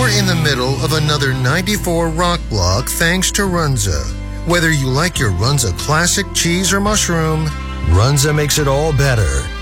You're in the middle of another 94 rock block thanks to Runza. Whether you like your Runza classic cheese or mushroom, Runza makes it all better.